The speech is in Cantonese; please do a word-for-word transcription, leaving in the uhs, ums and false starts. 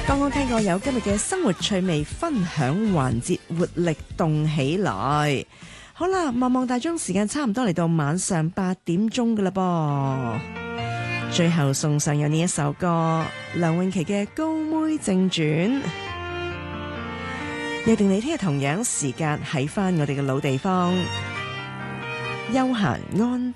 剛剛聽過有今日嘅生活趣味分享環節，活力動起來。好啦，望望大鐘，時間差唔多嚟到晚上八點鐘㗎喇噃。最後送上有呢一首歌，梁詠琪嘅《高妹正傳》。約定你聽日同樣時間喺返我哋嘅老地方，悠閒安